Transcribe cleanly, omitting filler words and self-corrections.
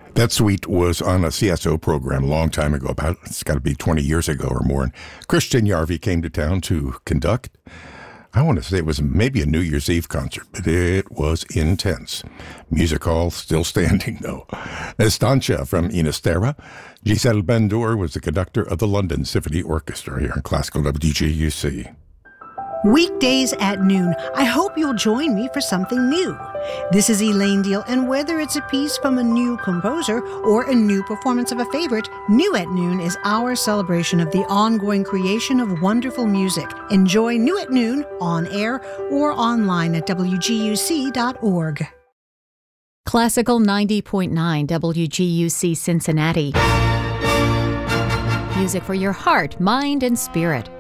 That suite was on a CSO program a long time ago, it's got to be 20 years ago or more. And Christian Yarvi came to town to conduct. I want to say it was maybe a New Year's Eve concert, but it was intense. Music hall still standing, though. Estancia from Innisterra. Giselle Bendour was the conductor of the London Symphony Orchestra here in Classical WGUC. Weekdays at noon. I hope you'll join me for something new. This is Elaine Deal, and whether it's a piece from a new composer or a new performance of a favorite, New at Noon is our celebration of the ongoing creation of wonderful music. Enjoy New at Noon on air or online at WGUC.org. Classical 90.9 WGUC Cincinnati. Music for your heart, mind, and spirit.